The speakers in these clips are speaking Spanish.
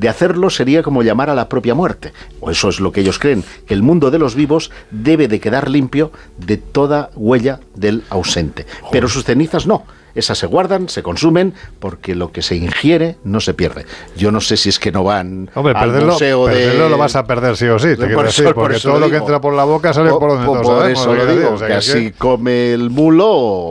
De hacerlo sería como llamar a la propia muerte, o eso es lo que ellos creen, que el mundo de los vivos debe de quedar limpio de toda huella del ausente. Pero sus cenizas no. Esas se guardan, se consumen, porque lo que se ingiere no se pierde. Yo no sé si es que no van al museo perderlo lo vas a perder sí o sí, te quiero decir, porque todo lo que entra por la boca sale por donde todos sabemos. Por eso lo digo, que así come el mulo.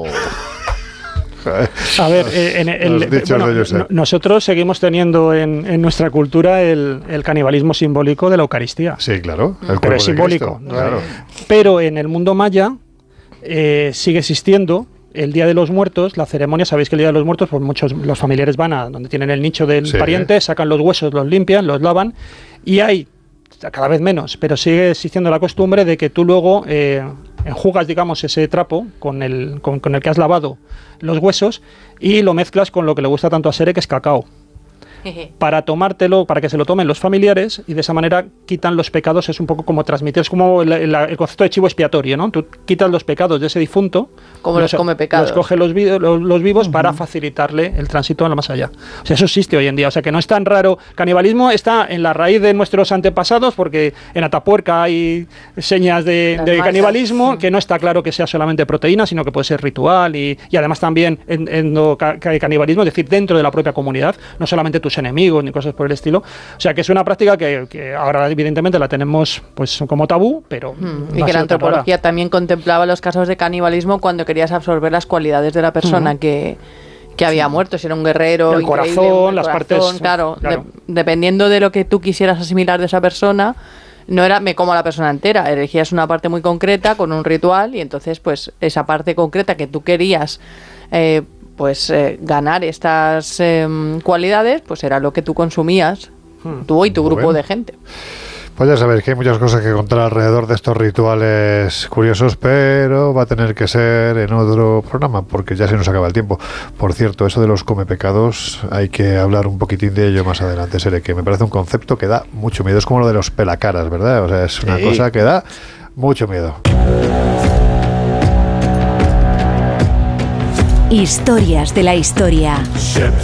A ver, nosotros seguimos teniendo en nuestra cultura el canibalismo simbólico de la Eucaristía. Sí, claro. Pero es simbólico. Cristo, claro. Pero en el mundo maya sigue existiendo el Día de los Muertos, la ceremonia. Sabéis que el Día de los Muertos, pues los familiares van a donde tienen el nicho del pariente, sacan los huesos, los limpian, los lavan, y hay cada vez menos, pero sigue existiendo la costumbre de que tú luego enjugas, digamos, ese trapo con el que has lavado los huesos y lo mezclas con lo que le gusta tanto a Sere, que es cacao, para tomártelo, para que se lo tomen los familiares, y de esa manera quitan los pecados. Es un poco como transmitir, es como el concepto de chivo expiatorio, ¿no? Tú quitas los pecados de ese difunto, como los come pecados, los coge los vivos para facilitarle el tránsito a lo más allá. O sea, eso existe hoy en día, o sea que no es tan raro. Canibalismo está en la raíz de nuestros antepasados, porque en Atapuerca hay señas de canibalismo, que no está claro que sea solamente proteína, sino que puede ser ritual, y además también canibalismo, es decir, dentro de la propia comunidad, no solamente tus enemigos ni cosas por el estilo. O sea que es una práctica que ahora evidentemente la tenemos pues como tabú, pero y que la antropología también contemplaba los casos de canibalismo cuando querías absorber las cualidades de la persona que había muerto, si era un guerrero, el corazón, las partes, claro. Dependiendo de lo que tú quisieras asimilar de esa persona, no era me como a la persona entera, elegías una parte muy concreta con un ritual, y entonces pues esa parte concreta que tú querías ganar estas cualidades, pues era lo que tú consumías, tú y tu grupo de gente. Pues ya sabéis que hay muchas cosas que contar alrededor de estos rituales curiosos, pero va a tener que ser en otro programa, porque ya se nos acaba el tiempo. Por cierto, eso de los comepecados, hay que hablar un poquitín de ello más adelante, Sere, que me parece un concepto que da mucho miedo. Es como lo de los pelacaras, ¿verdad? O sea, es una cosa que da mucho miedo. Historias de la historia.